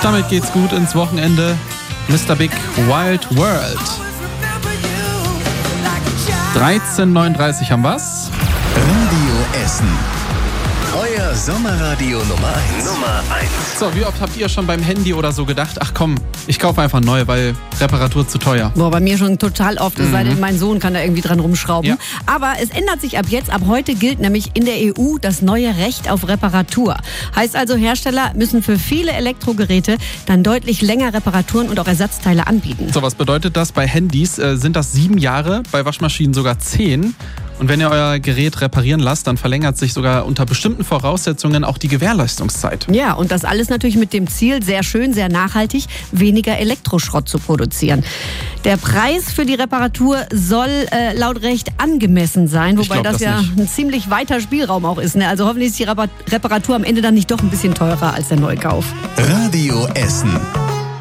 Damit geht's gut ins Wochenende. Mr. Big Wild World. 13:39 haben wir's. Radio Essen. Euer Sommerradio Nummer 1. So, wie oft habt ihr schon beim Handy oder so gedacht, ach komm, ich kaufe einfach neu, weil Reparatur zu teuer? Boah, bei mir schon total oft, es sei denn, mein Sohn kann da irgendwie dran rumschrauben. Ja. Aber es ändert sich ab jetzt. Ab heute gilt nämlich in der EU das neue Recht auf Reparatur. Heißt also, Hersteller müssen für viele Elektrogeräte dann deutlich länger Reparaturen und auch Ersatzteile anbieten. So, was bedeutet das? Bei Handys sind das 7 Jahre, bei Waschmaschinen sogar 10. Und wenn ihr euer Gerät reparieren lasst, dann verlängert sich sogar unter bestimmten Voraussetzungen auch die Gewährleistungszeit. Ja, und das alles natürlich mit dem Ziel, sehr schön, sehr nachhaltig, weniger Elektroschrott zu produzieren. Der Preis für die Reparatur soll laut Recht angemessen sein, wobei das ja nicht. ein ziemlich weiter Spielraum auch ist. Ne? Also hoffentlich ist die Reparatur am Ende dann nicht doch ein bisschen teurer als der Neukauf. Radio Essen.